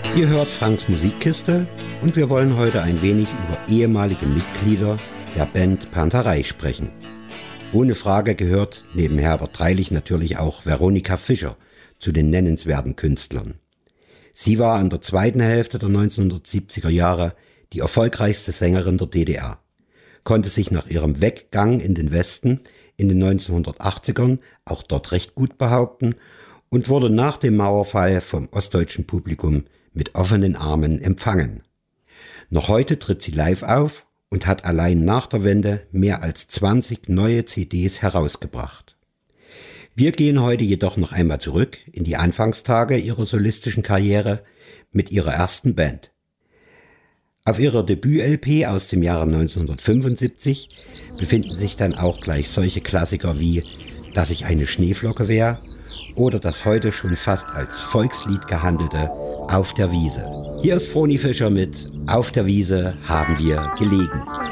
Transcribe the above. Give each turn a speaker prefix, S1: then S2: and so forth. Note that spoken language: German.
S1: Ihr hört Franks Musikkiste und wir wollen heute ein wenig über ehemalige Mitglieder der Band Panterei sprechen. Ohne Frage gehört neben Herbert Dreilich natürlich auch Veronika Fischer zu den nennenswerten Künstlern. Sie war in der zweiten Hälfte der 1970er Jahre die erfolgreichste Sängerin der DDR, konnte sich nach ihrem Weggang in den Westen in den 1980ern auch dort recht gut behaupten und wurde nach dem Mauerfall vom ostdeutschen Publikum mit offenen Armen empfangen. Noch heute tritt sie live auf und hat allein nach der Wende mehr als 20 neue CDs herausgebracht. Wir gehen heute jedoch noch einmal zurück in die Anfangstage ihrer solistischen Karriere mit ihrer ersten Band. Auf ihrer Debüt-LP aus dem Jahre 1975 befinden sich dann auch gleich solche Klassiker wie »Dass ich eine Schneeflocke wär« oder das heute schon fast als Volkslied gehandelte »Auf der Wiese«. Hier ist Vroni Fischer mit »Auf der Wiese haben wir gelegen«.